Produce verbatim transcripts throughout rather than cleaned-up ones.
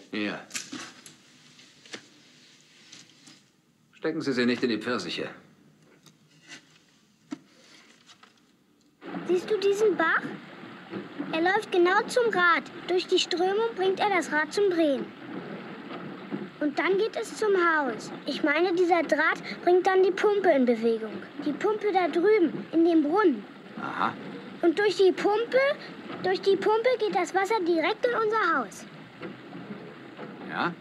Hier. Stecken Sie sie nicht in die Pfirsiche. Siehst du diesen Bach? Er läuft genau zum Rad. Durch die Strömung bringt er das Rad zum Drehen. Und dann geht es zum Haus. Ich meine, dieser Draht bringt dann die Pumpe in Bewegung. Die Pumpe da drüben, in dem Brunnen. Aha. Und durch die Pumpe, durch die Pumpe geht das Wasser direkt in unser Haus. Ja?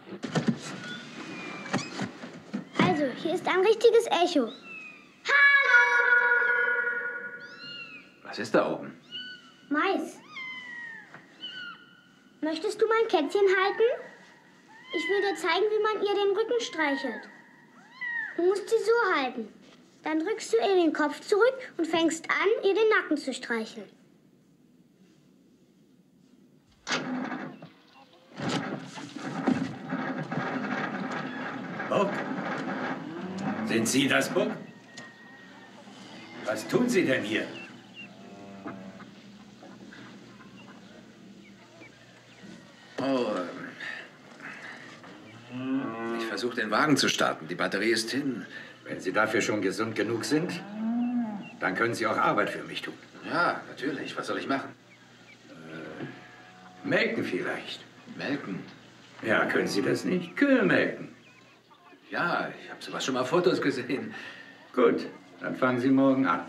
Also, hier ist ein richtiges Echo. Hallo! Was ist da oben? Mais. Möchtest du mein Kätzchen halten? Ich will dir zeigen, wie man ihr den Rücken streichelt. Du musst sie so halten. Dann drückst du ihr den Kopf zurück und fängst an, ihr den Nacken zu streicheln. Buck? Sind Sie das, Buck? Was tun Sie denn hier? Oh, ich versuche den Wagen zu starten. Die Batterie ist hin. Wenn Sie dafür schon gesund genug sind, dann können Sie auch Arbeit für mich tun. Ja, natürlich. Was soll ich machen? Äh, melken vielleicht. Melken? Ja, können Sie das nicht? Kühe melken. Ja, ich habe sowas schon mal Fotos gesehen. Gut, dann fangen Sie morgen an.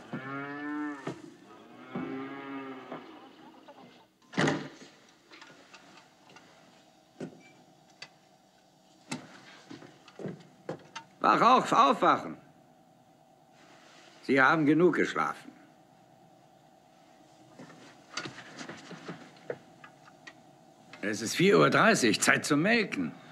Wach auf, aufwachen. Sie haben genug geschlafen. Es ist vier Uhr dreißig, Zeit zum Melken.